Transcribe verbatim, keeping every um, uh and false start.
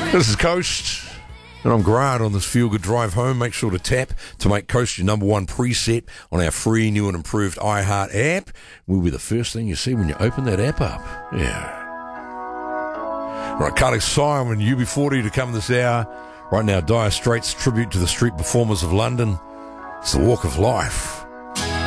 This is Coast, and I'm Grant on this feel-good drive home. Make sure to tap to make Coast your number one preset on our free, new and improved iHeart app. We'll be the first thing you see when you open that app up. Yeah. Right, Carly Simon, U B forty to come this hour. Right now, Dire Straits tribute to the street performers of London. It's the Walk of Life.